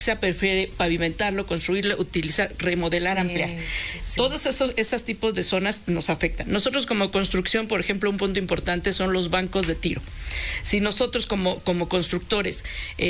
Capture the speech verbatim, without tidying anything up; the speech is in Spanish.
se prefiere pavimentarlo, construirlo, utilizar, remodelar, Sí, ampliar. sí. Todos esos, esos tipos de zonas nos afectan. Nosotros como construcción, por ejemplo, un punto importante son los bancos de tiro. Si nosotros como, como constructores eh,